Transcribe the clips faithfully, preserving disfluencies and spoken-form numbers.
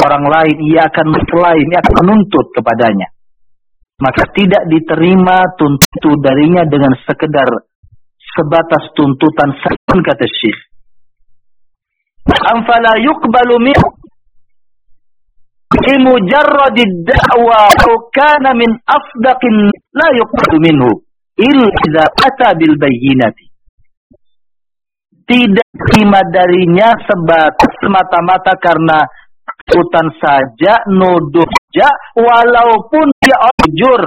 orang lain, ia akan mengklaim, ia akan menuntut kepadanya. Maka tidak diterima tuntutan darinya dengan sekedar sebatas tuntutan saja, kata Syekh. Am fala yuqbalu minhu bimujarradid da'wa aw kana min afdaqin la yuqbalu minhu illa idza ata bil bayyinati. Tidak terima darinya sebatas semata-mata karena tuntutan saja, nuduh saja, walaupun dia orang jujur.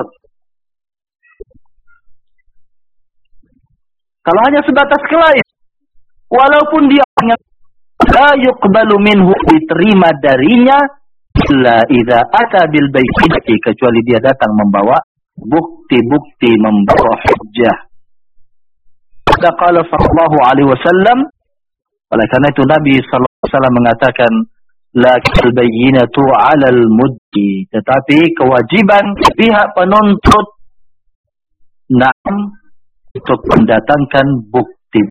Kalau hanya sebatas klaim, walaupun dia orang la yuqbalu minhu, diterima darinya illa idza ata bil bayyinati, kecuali dia datang membawa bukti-bukti, membawa hujjah. Qala sallallahu alaihi wasallam, oleh karena itu Nabi sallallahu alaihi wasallam mengatakan lakal bayyinatu 'alal muddi, tetapi kewajiban pihak penuntut na'am untuk mendatangkan bukti.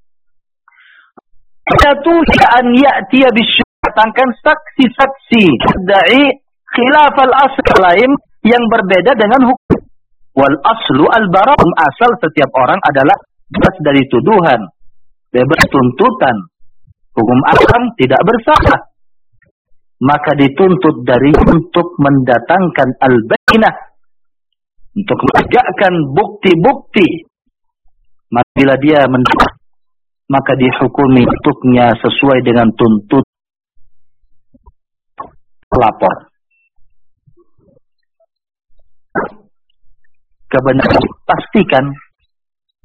Satu an ya'ti bisyuhdatkan saksi-saksi dai khilaf al-asl lain yang berbeda dengan hukum. Wal aslu al-bara', asal setiap orang adalah bebas dari tuduhan, bebas tuntutan. Hukum asam tidak bersalah. Maka dituntut dari untuk mendatangkan al-bayyinah, untuk menegakkan bukti-bukti. Maka bila dia mendapat, maka dihukumi untuknya sesuai dengan tuntut pelapor. Kebenaran pastikan